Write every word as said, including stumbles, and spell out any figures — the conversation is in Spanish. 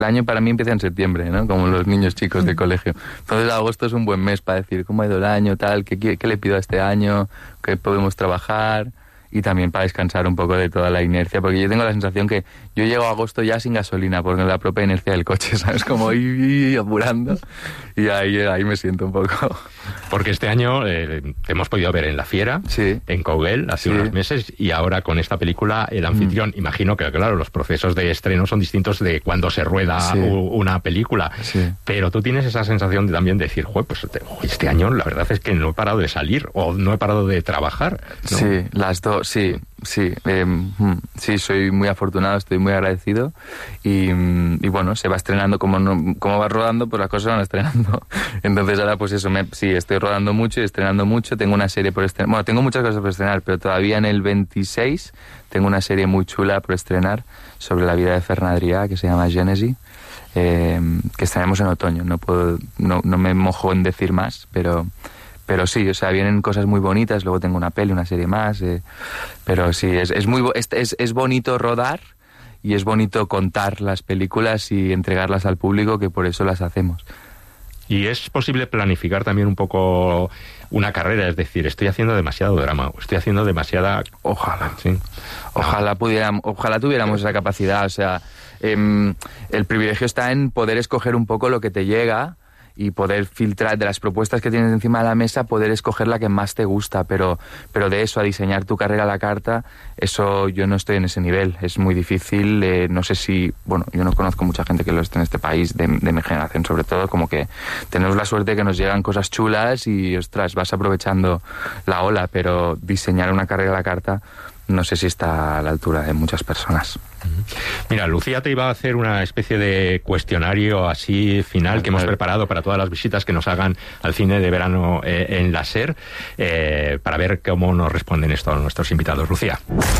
El año para mí empieza en septiembre, ¿no? Como los niños chicos de colegio. Entonces agosto es un buen mes para decir cómo ha ido el año, tal, qué, qué le pido a este año, qué podemos trabajar, y también para descansar un poco de toda la inercia, porque yo tengo la sensación que yo llego a agosto ya sin gasolina, por la propia inercia del coche, ¿sabes? Como ir apurando, y ahí, ahí me siento un poco. Porque este año eh, te hemos podido ver en La Fiera, sí. en Coguel, hace sí. unos meses, y ahora con esta película, El Anfitrión. Mm. Imagino que, claro, los procesos de estreno son distintos de cuando se rueda sí. una película, sí. pero tú tienes esa sensación de, también de decir, Jue, pues este año la verdad es que no he parado de salir, o no he parado de trabajar, ¿no? Sí, las dos, sí, sí, eh, sí, soy muy afortunado, estoy muy agradecido, y, y bueno, se va estrenando, como, no, como va rodando, pues las cosas se van estrenando. Entonces ahora pues eso, me, sí, estoy rodando mucho y estrenando mucho, tengo una serie por estrenar, bueno, tengo muchas cosas por estrenar, pero todavía en el veintiséis tengo una serie muy chula por estrenar sobre la vida de Ferran Adrià, que se llama Génesis, eh, que estrenamos en otoño, no puedo, no, no me mojo en decir más, pero... Pero sí, o sea, vienen cosas muy bonitas, luego tengo una peli, una serie más, eh, pero sí, es, es muy es, es, es bonito rodar y es bonito contar las películas y entregarlas al público, que por eso las hacemos. Y es posible planificar también un poco una carrera, es decir, estoy haciendo demasiado drama, o estoy haciendo demasiada... Ojalá, sí. Ojalá pudiéramos, ojalá tuviéramos esa capacidad, o sea, eh, el privilegio está en poder escoger un poco lo que te llega y poder filtrar de las propuestas que tienes encima de la mesa, poder escoger la que más te gusta, pero, pero de eso a diseñar tu carrera a la carta, eso yo no estoy en ese nivel, es muy difícil, eh, no sé si, bueno, yo no conozco mucha gente que lo esté en este país, de, de mi generación sobre todo, como que tenemos la suerte de que nos llegan cosas chulas y, ostras, vas aprovechando la ola, pero diseñar una carrera a la carta no sé si está a la altura de muchas personas. Mira, Lucía te iba a hacer una especie de cuestionario así final que hemos preparado para todas las visitas que nos hagan al cine de verano eh, en la SER, eh, para ver cómo nos responden esto nuestros invitados. Lucía.